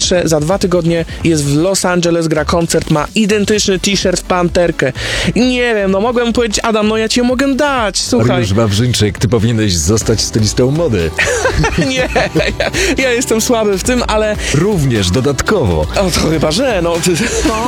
patrzę, za 2 tygodnie jest w Los Angeles, gra koncert, ma identyczny t-shirt w Panterkę. Nie wiem, no mogłem powiedzieć, Adam, no ja ci ją mogę dać, słuchaj. Mariusz Wawrzyńczyk, ty powinieneś zostać stylistą mody. Nie, ja jestem słaby w tym, ale... Również dodatkowo. O, to chyba, że, no...